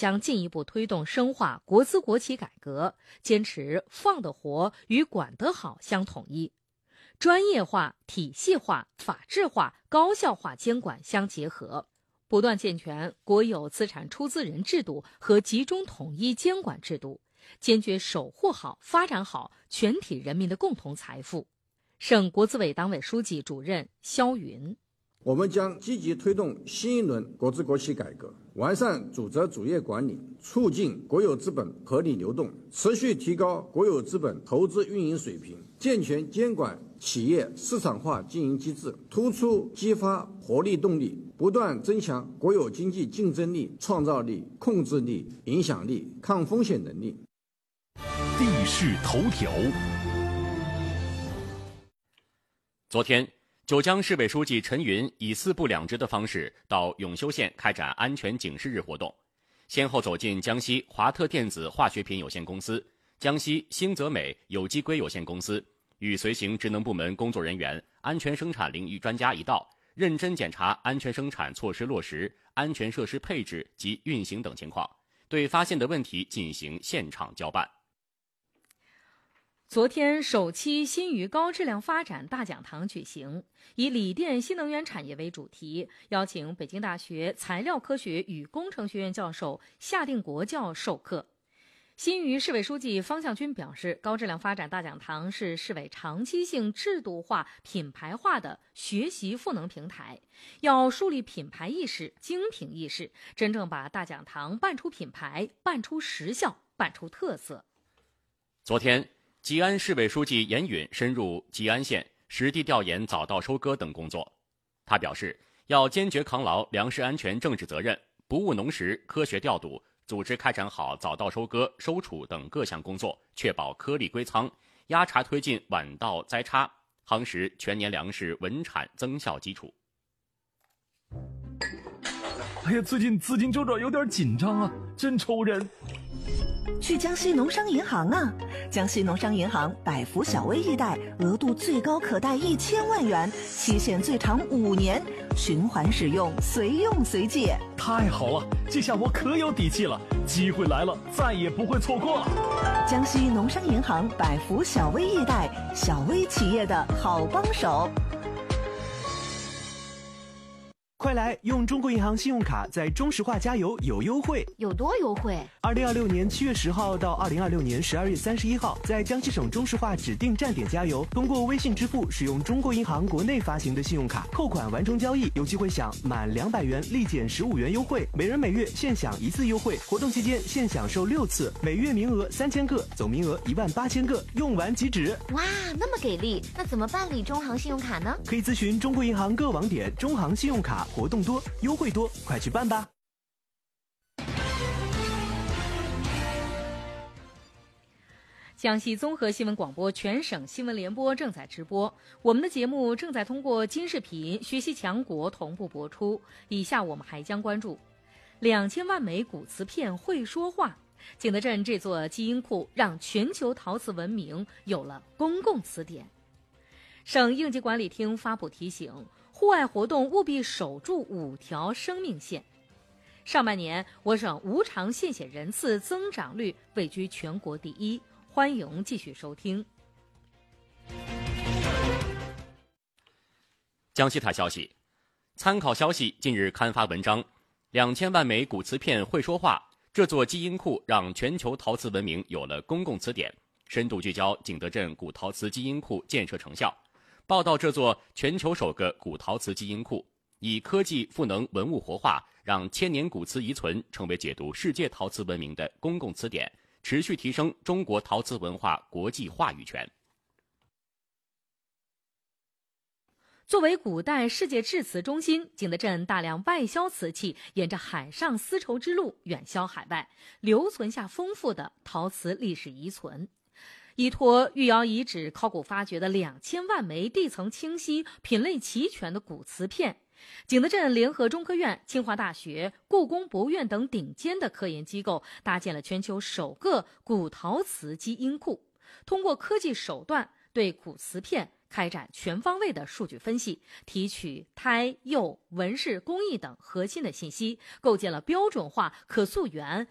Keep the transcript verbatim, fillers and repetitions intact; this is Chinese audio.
将进一步推动深化国资国企改革，坚持放得活与管得好相统一，专业化、体系化、法治化、高效化监管相结合，不断健全国有资产出资人制度和集中统一监管制度，坚决守护好、发展好全体人民的共同财富。省国资委党委书记、主任肖云： 我们将积极推动新一轮国资国企改革，完善主责主业管理，促进国有资本合理流动，持续提高国有资本投资运营水平，健全监管企业市场化经营机制，突出激发活力动力，不断增强国有经济竞争力、创造力、控制力、影响力、抗风险能力。 地势头条。 昨天，九江市委书记陈云以四不两直的方式到永修县开展安全警示日活动，先后走进江西华特电子化学品有限公司、江西兴泽美有机硅有限公司，与随行职能部门工作人员、安全生产领域专家一道，认真检查安全生产措施落实、安全设施配置及运行等情况，对发现的问题进行现场交办。 昨天，首期新余高质量发展大讲堂举行，以锂电新能源产业为主题，邀请北京大学材料科学与工程学院教授夏定国教授课。新余市委书记方向军表示，高质量发展大讲堂是市委长期性制度化、品牌化的学习赋能平台，要树立品牌意识、精品意识，真正把大讲堂办出品牌、办出实效、办出特色。 昨天，吉安市委书记严允深入吉安县实地调研早稻收割等工作。他表示，要坚决扛牢粮食安全政治责任，不误农时，科学调度，组织开展好早稻收割、收储等各项工作，确保颗粒归仓，压茬推进晚稻栽插，夯实全年粮食稳产增效基础。 哎呀，最近资金周转有点紧张啊，真愁人。 去江西农商银行啊！江西农商银行百福小微易贷，额度最高可贷一千万元，期限最长五年，循环使用，随用随借。 太好了，这下我可有底气了，机会来了，再也不会错过了。 江西农商银行百福小微易贷，小微企业的好帮手。 快来用中国银行信用卡在中石化加油有优惠， 有多优惠？ 二零二六年七月十号到二零二六年十二月三十一号，在江西省中石化指定站点加油，通过微信支付使用中国银行国内发行的信用卡扣款完成交易，有机会享满两百元立减十五元优惠，每人每月限享一次优惠，活动期间限享受六次，每月名额三千个，总名额一万八千个，用完即止。 哇，那么给力！那怎么办理中行信用卡呢？ 可以咨询中国银行各网点中行信用卡。活动多，优惠多，快去办吧！ 江西综合新闻广播全省新闻联播正在直播，我们的节目正在通过金视频、学习强国同步播出。以下我们还将关注：两千万枚古瓷片会说话，景德镇这座基因库让全球陶瓷文明有了公共词典。省应急管理厅发布提醒，户外活动务必守住五条生命线。上半年，我省无偿献血人次增长率位居全国第一。欢迎继续收听。 江西台消息，参考消息近日刊发文章，两千万枚古瓷片会说话，这座基因库让全球陶瓷文明有了公共词典，深度聚焦景德镇古陶瓷基因库建设成效，报道这座全球首个古陶瓷基因库，以科技赋能文物活化，让千年古瓷遗存成为解读世界陶瓷文明的公共词典，持续提升中国陶瓷文化国际话语权。 作为古代世界制瓷中心，景德镇大量外销瓷器沿着海上丝绸之路远销海外，留存下丰富的陶瓷历史遗存。依托御窑遗址考古发掘的两千万枚地层清晰、品类齐全的古瓷片，景德镇联合中科院、清华大学、故宫博物院等顶尖的科研机构搭建了全球首个古陶瓷基因库，通过科技手段对古瓷片开展全方位的数据分析，提取胎、釉、纹饰、工艺等核心的信息，构建了标准化、可溯源、